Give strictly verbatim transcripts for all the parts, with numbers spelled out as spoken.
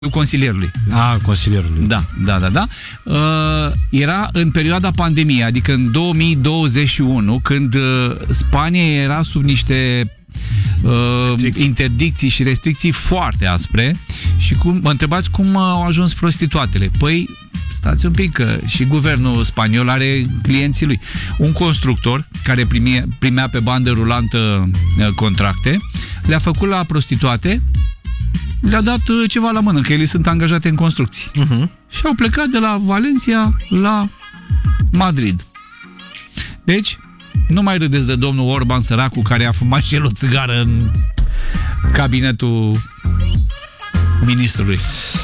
consilierului. A, consilierului. Da, da, da, da. Uh, era în perioada pandemiei, adică în două mii douăzeci și unu, când uh, Spania era sub niște uh, interdicții și restricții foarte aspre și cum, mă întrebați cum au ajuns prostituatele. Păi, stați un pic, că și guvernul spaniol are clienții lui. Un constructor care primea, primea pe bandă rulantă uh, contracte, le-a făcut la prostituate, le-a dat ceva la mână, că ele sunt angajate în construcții. Uh-huh. Și au plecat de la Valencia la Madrid. Deci, nu mai râdeți de domnul Orban săracul care a fumat și el o țigară în cabinetul ministrului.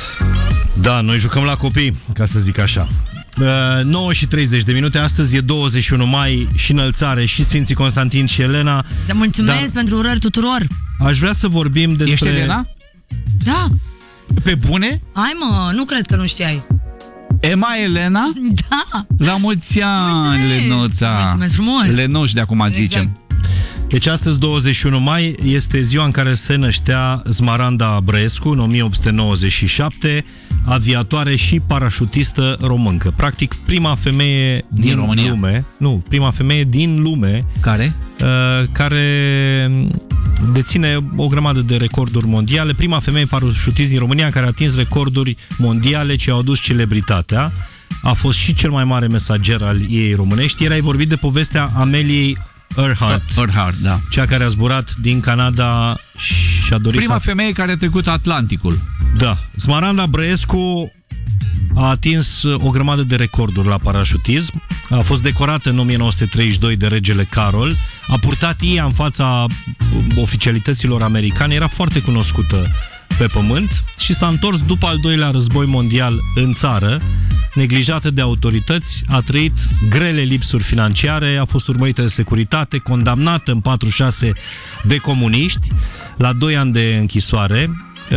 Da, noi jucăm la copii, ca să zic așa. nouă și treizeci de minute, astăzi e douăzeci și unu mai, și înălțare, și Sfinții Constantin și Elena. Te mulțumesc dar pentru urări tuturor. Aș vrea să vorbim despre... Ești Elena? Da. Pe bune? Hai mă, nu cred că nu știai. Ema Elena? Da. La mulți ani, Lenuța. Mulțumesc frumos. Lenuș de acum exact. Zicem. Deci astăzi, douăzeci și unu mai, este ziua în care se năștea Smaranda Băescu, în o mie opt sute nouăzeci și șapte, aviatoare și parașutistă româncă. Practic, prima femeie din, din România. lume, nu, prima femeie din lume, care? Uh, care deține o grămadă de recorduri mondiale. Prima femeie parașutist din România care a atins recorduri mondiale ce au adus celebritatea. A fost și cel mai mare mesager al ei românești. Erai vorbit de povestea Ameliei Earhart, Earhart, da. Cea care a zburat din Canada și a dorit Prima să... femeie care a trecut Atlanticul. Da. Smaranda Băescu a atins o grămadă de recorduri la parașutism. A fost decorată în o mie nouă sute treizeci și doi de regele Carol. A purtat ea în fața oficialităților americane. Era foarte cunoscută pe pământ și s-a întors după al doilea război mondial în țară, neglijată de autorități, a trăit grele lipsuri financiare, a fost urmărită de securitate, condamnată în patruzeci și șase de comuniști la doi ani de închisoare,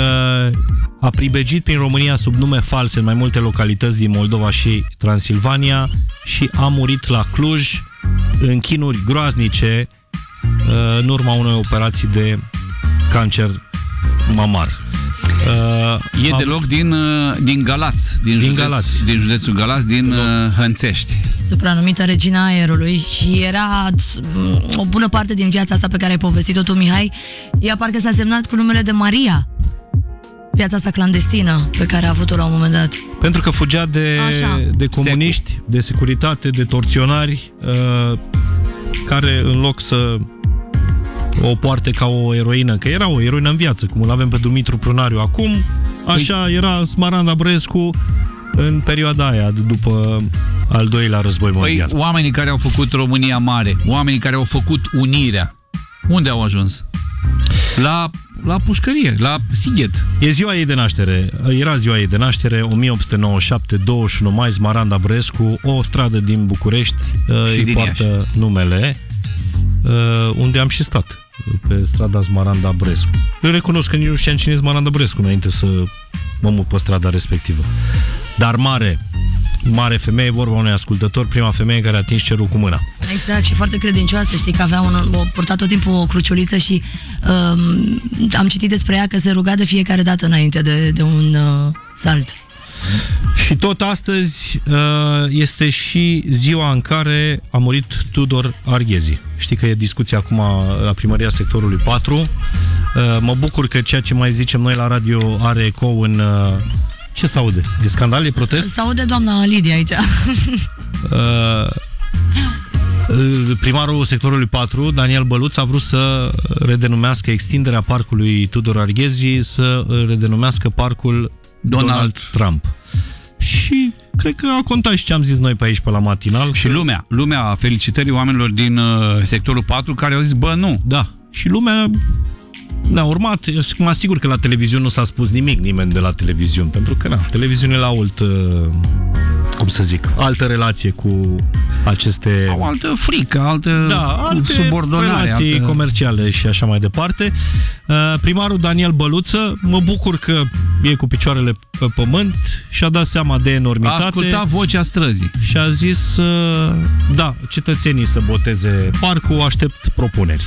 a pribegit prin România sub nume false în mai multe localități din Moldova și Transilvania și a murit la Cluj în chinuri groaznice în urma unei operații de cancer mamar. Uh, e deloc din, din Galați, din, din, județ, Galați. din județul Galați, din uh, Hănțești. Supranumită Regina Aerului și era o bună parte din viața asta pe care ai povestit-o tu, Mihai. Ea parcă s-a semnat cu numele de Maria. Viața asta clandestină pe care a avut-o la un moment dat. Pentru că fugea de, de comuniști, Secu. de securitate, de torționari, uh, care în loc să o poarte ca o eroină, că era o eroină în viață, cum îl avem pe Dumitru Prunariu acum, așa era Smaranda Băescu în perioada aia, după al doilea război mondial. Păi, oamenii care au făcut România mare, oamenii care au făcut unirea, unde au ajuns? La, la pușcărie, la Sighet. E ziua ei de naștere, era ziua ei de naștere, o mie opt sute nouăzeci și șapte, douăzeci și unu mai, Smaranda Băescu, o stradă din București, și îi din poartă Iași. numele, unde am și stat, pe strada Smaranda Băescu. Eu recunosc că nici nu știam cine e Smaranda Băescu înainte să mă mut pe strada respectivă. Dar mare, mare femeie, vorba unui ascultător, prima femeie care a atins cerul cu mâna. Exact, și foarte credincioasă, știi că avea un, o, purtat tot timpul o cruciuliță și um, am citit despre ea că se ruga de fiecare dată înainte de, de un uh, salt. Și tot astăzi este și ziua în care a murit Tudor Arghezi. Știi că e discuția acum la primăria sectorului patru. Mă bucur că ceea ce mai zicem noi la radio are ecou în... Ce s-aude? E scandal? E protest? S-aude doamna Lidia aici. Primarul sectorului patru, Daniel Băluț, a vrut să redenumească extinderea parcului Tudor Arghezi, să redenumească parcul Donald, Donald Trump. Și cred că a contat și ce am zis noi pe aici, pe la matinal. Și că... lumea, lumea felicitării oamenilor din uh, sectorul patru care au zis, bă, nu. Da. Și lumea ne-a urmat. Eu mă asigur că la televiziune nu s-a spus nimic, nimeni de la televiziune, pentru că, na, televiziunile au alt, uh, cum să zic, altă relație cu aceste... Au altă frică, altă da, alte subordonare. relații altă... comerciale și așa mai departe. Uh, primarul Daniel Băluță, mă bucur că e cu picioarele pe pământ și a dat seama de enormitate. A ascultat vocea străzii. Și a zis, uh, da, cetățenii să boteze parcul, aștept propuneri. Și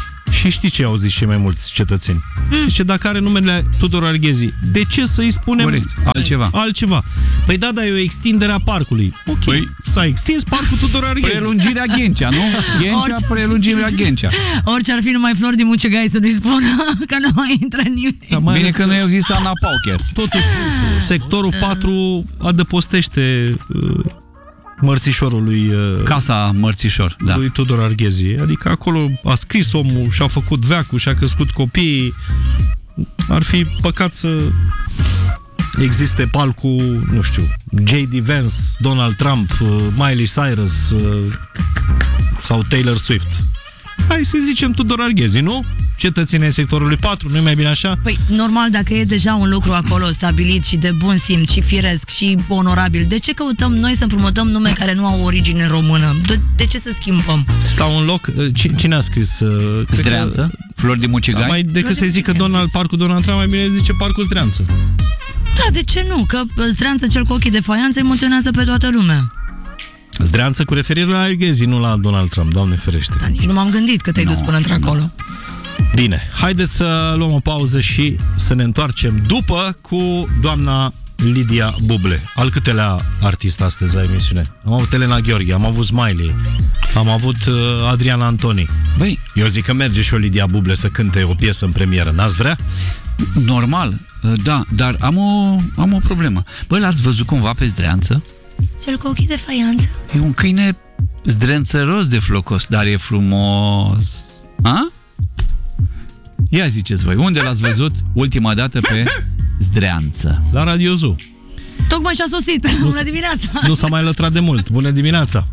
Și știi ce au zis cei mai mulți cetățeni? Mm. Zice, dacă are numele Tudor Arghezi, de ce să-i spunem Corect. altceva? altceva? Păi da, dar e o extindere a parcului. Ok, păi, s-a extins parcul Tudor Arghezi. Prelungirea Ghencea, nu? Ghencea, Orice prelungirea Ghencea. Orice ar fi, numai Flori din Mucegai să nu-i spună că nu mai intră nimeni. Da, Bine că nu i-au zis Ana Paucher. Totul, sectorul patru adăpostește uh, mărțișorul lui, uh, Casa Mărțișor, da. lui Tudor Arghezi. Adică acolo a scris omul, și-a făcut veacul, și-a crescut copiii. Ar fi păcat să existe palcul, nu știu, J D Vance, Donald Trump, uh, Miley Cyrus uh, sau Taylor Swift. Hai să zicem Tudor Arghezi, nu? Cetățenii sectorului patru, nu-i mai bine așa? Păi, normal, dacă e deja un lucru acolo stabilit și de bun simț și firesc și onorabil, de ce căutăm noi să împrumutăm nume care nu au origine română? De, de ce să schimbăm? Sau în loc, cine a scris? Zdreanță? Flori din Mucegai? Mai decât să zică Donald, parcul Donald Trump, mai bine zice parcul Zdreanță. Da, de ce nu? Că Zdreanță, cel cu ochii de faianță, emoționează pe toată lumea. Zdreanță cu referire la Arghezi, nu la Donald Trump, Doamne ferește. Da, nici nu m-am gândit că te-ai no, dus până într-acolo. Bine, haideți să luăm o pauză și să ne întoarcem după cu doamna Lidia Buble. Al câtelea artist astăzi la emisiune? Am avut Elena Gheorghe, am avut Smiley, am avut uh, Adriana Antoni. Băi, eu zic că merge și o Lidia Buble să cânte o piesă în premieră, n-ați vrea? Normal, da, dar am o, am o problemă. Băi, l-ați văzut cumva pe Zdreanță? Cel cu ochii de faianță? E un câine zdrențăros de flocos, dar e frumos. A? Ia ziceți voi, unde l-ați văzut ultima dată pe Zdreanță? La Radio Zoo. Tocmai și-a sosit. Bună dimineața! Nu s-a mai lătrat de mult. Bună dimineața!